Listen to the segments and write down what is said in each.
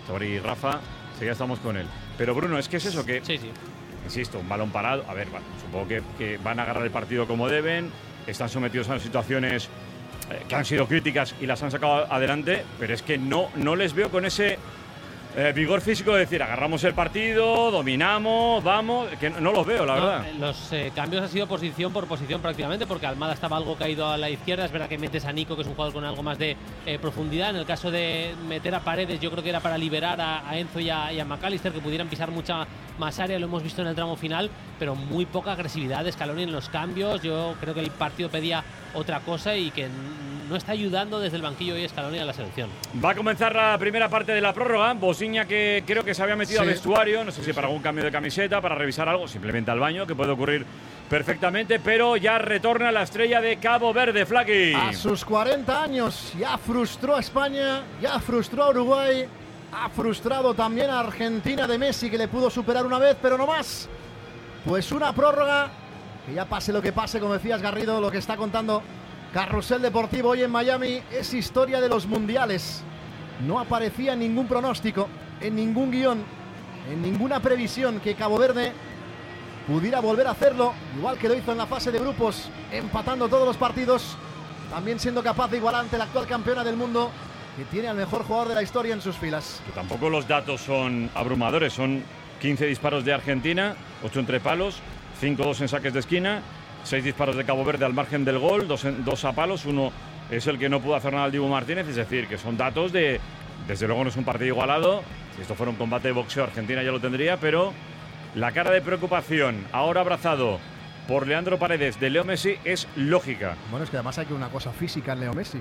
Sobre Rafa, sí, ya estamos con él. Pero Bruno, es que es eso que... Sí. Insisto, un balón parado. A ver, bueno, supongo que van a agarrar el partido como deben. Están sometidos a situaciones que han sido críticas y las han sacado adelante. Pero es que no les veo con ese vigor físico de decir, agarramos el partido, dominamos, vamos. Que no los veo, la verdad. Los cambios han sido posición por posición prácticamente, porque Almada estaba algo caído a la izquierda. Es verdad que metes a Nico, que es un jugador con algo más de profundidad. En el caso de meter a Paredes, yo creo que era para liberar a Enzo y a McAllister, que pudieran pisar mucha más área. Lo hemos visto en el tramo final, pero muy poca agresividad de Scaloni en los cambios. Yo creo que el partido pedía otra cosa y que no está ayudando desde el banquillo hoy Scaloni a la selección. Va a comenzar la primera parte de la prórroga. Bosiña, que creo que se había metido al vestuario, no sé si para algún cambio de camiseta, para revisar algo, simplemente al baño, que puede ocurrir perfectamente, pero ya retorna la estrella de Cabo Verde, Flaqui. A sus 40 años ya frustró a España, ya frustró a Uruguay, ha frustrado también a Argentina de Messi, que le pudo superar una vez, pero no más. Pues una prórroga, que ya pase lo que pase, como decías Garrido, lo que está contando Carrusel Deportivo hoy en Miami es historia de los mundiales. No aparecía en ningún pronóstico, en ningún guión, en ninguna previsión que Cabo Verde pudiera volver a hacerlo, igual que lo hizo en la fase de grupos, empatando todos los partidos, también siendo capaz de igualar ante la actual campeona del mundo, que tiene al mejor jugador de la historia en sus filas. Que tampoco los datos son abrumadores, son 15 disparos de Argentina, 8 entre palos, 5-2 en saques de esquina, 6 disparos de Cabo Verde al margen del gol, 2 a palos, 1 es el que no pudo hacer nada el Dibu Martínez, es decir, que son datos de... Desde luego no es un partido igualado, si esto fuera un combate de boxeo Argentina ya lo tendría, pero la cara de preocupación, ahora abrazado por Leandro Paredes, de Leo Messi, es lógica. Bueno, es que además hay que una cosa física en Leo Messi.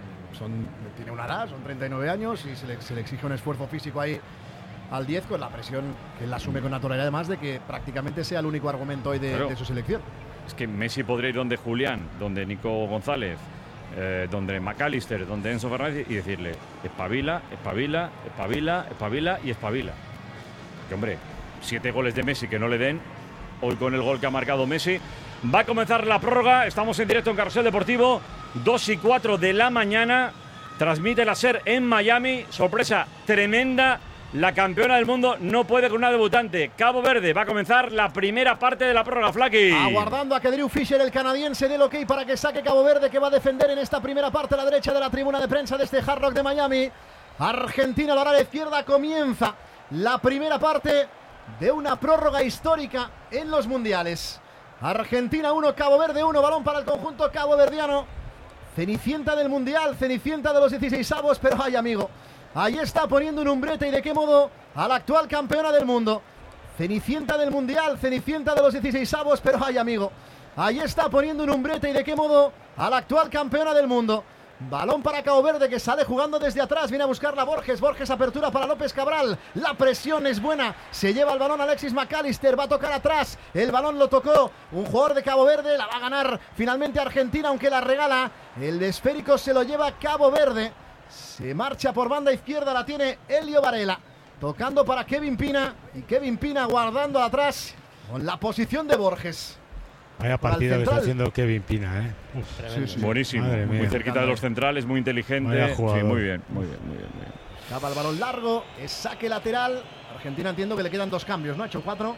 Tiene una edad, son 39 años y se le exige un esfuerzo físico ahí al 10 con la presión que él asume con naturalidad, además de que prácticamente sea el único argumento hoy de su selección. Es que Messi podría ir donde Julián, donde Nico González, donde McAllister, donde Enzo Fernández y decirle espabila, espabila, espabila, espabila y espabila. Que hombre, 7 goles de Messi que no le den, hoy con el gol que ha marcado Messi. Va a comenzar la prórroga, estamos en directo en Carrusel Deportivo, 2:04 de la mañana, transmite la SER en Miami, sorpresa tremenda. La campeona del mundo no puede con una debutante. Cabo Verde va a comenzar la primera parte de la prórroga, Flaqui. Aguardando a que Drew Fisher, el canadiense, dé el ok para que saque Cabo Verde, que va a defender en esta primera parte a la derecha de la tribuna de prensa de este Hard Rock de Miami. Argentina lo hará a la izquierda. Comienza la primera parte de una prórroga histórica en los mundiales. Argentina 1, Cabo Verde 1. Balón para el conjunto caboverdiano. Cenicienta del mundial, cenicienta de los 16avos, pero ay, amigo, ahí está poniendo un umbrete, y de qué modo, a la actual campeona del mundo. Cenicienta del mundial, cenicienta de los 16avos, pero ay, amigo, ahí está poniendo un umbrete, y de qué modo, a la actual campeona del mundo. Balón para Cabo Verde, que sale jugando desde atrás, viene a buscarla Borges, apertura para López Cabral, la presión es buena, se lleva el balón Alexis McAllister, va a tocar atrás, el balón lo tocó un jugador de Cabo Verde, la va a ganar finalmente Argentina, aunque la regala, el esférico se lo lleva Cabo Verde. Se marcha por banda izquierda, la tiene Elio Varela, tocando para Kevin Pina, y Kevin Pina guardando atrás con la posición de Borges. Vaya partida que está haciendo Kevin Pina, ¿eh? Sí. Buenísimo, muy cerquita de los centrales, muy inteligente. Sí, muy bien. Acaba el balón largo, es saque lateral. Argentina, entiendo que le quedan 2 cambios, ¿no? Ha hecho 4.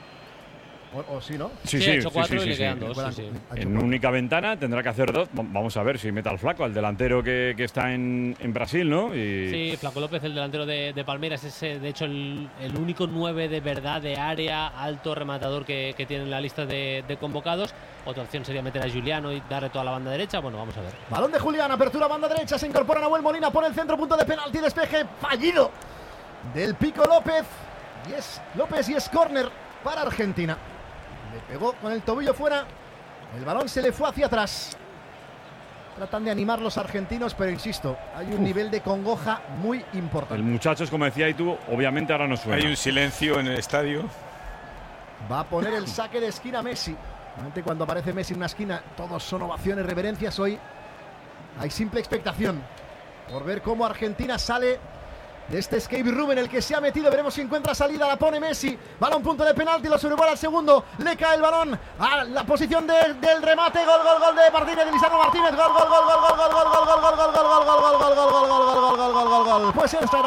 O sí, ¿no? Sí, ha hecho 4 y le quedan 2. En única ventana tendrá que hacer 2. Vamos a ver si mete al Flaco, al delantero que está en Brasil, ¿no? Sí, Flaco López, el delantero de Palmeiras, es de hecho el único 9 de verdad de área, alto rematador que tiene en la lista de convocados. Otra opción sería meter a Juliano y darle toda la banda derecha. Bueno, vamos a ver. Balón de Julián, apertura banda derecha, se incorpora Nahuel Molina, pone el centro, punto de penalti, despeje fallido del Pico López. Y es córner para Argentina. Le pegó con el tobillo fuera, el balón se le fue hacia atrás. Tratan de animar los argentinos, pero insisto, hay un nivel de congoja muy importante. El muchacho, es como decía y tú, obviamente ahora no suena. Hay un silencio en el estadio. Va a poner el saque de esquina Messi. Normalmente cuando aparece Messi en una esquina, todos son ovaciones, reverencias. Hoy hay simple expectación por ver cómo Argentina sale de este escape room en el que se ha metido. Veremos si encuentra salida, la pone Messi, balón punto de penalti, lo sobrevuela al segundo, le cae el balón a la posición del remate, gol de Martínez, de Lisandro Martínez, gol, pues entra